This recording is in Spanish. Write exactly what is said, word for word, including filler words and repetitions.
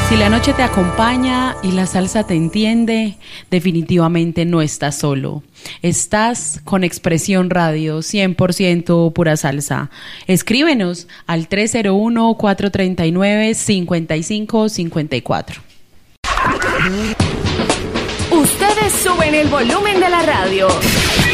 Si la noche te acompaña y la salsa te entiende, definitivamente no estás solo. Estás con Expresión Radio, cien por ciento pura salsa. Escríbenos al tres cero uno, cuatro tres nueve, cinco cinco cinco cuatro. Ustedes suben el volumen de la radio.